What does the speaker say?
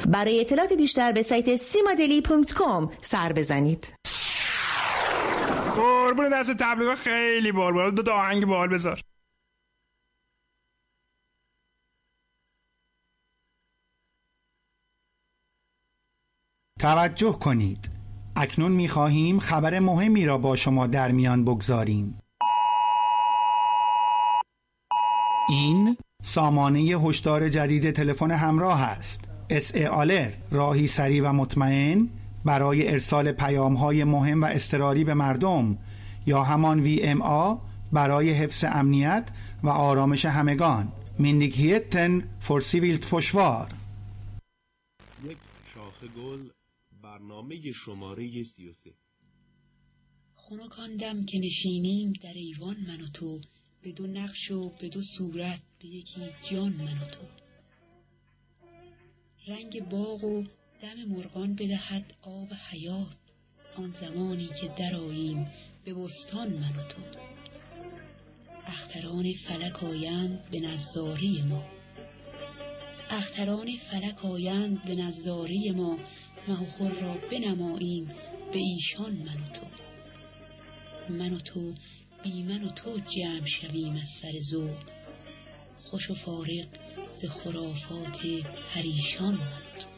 برای اطلاعات بیشتر به سایت simadeli.com سر بزنید. قربون دست تبلیغات خیلی بال دو آهنگ بال بذار. توجه کنید، اکنون می‌خواهیم خبر مهمی را با شما در میان بگذاریم. این سامانه هشدار جدید تلفن همراه است. SA Alert، راهی سریع و مطمئن برای ارسال پیام‌های مهم و اضطراری به مردم، یا همان VMA برای حفظ امنیت و آرامش همگان. Myndigheten för civilförsvar. یک شاخه گل، برنامه شماره 33. خنک دم که نشینیم در ایوان من و تو، به دو نقش و به دو صورت، به یکی جان من و تو. رنگ باغ و دم مرغان بدهد آب حیات، آن زمانی که درآییم به بستان من و تو. اختران فلک آیند به نظاره ما، اختران فلک آیند به نظاره ما، مه و خور را بنماییم به ایشان من و تو. من و تو بی من و تو جمع شویم از سر ذوق، خوش و فارغ ز خرافات پریشان من و تو.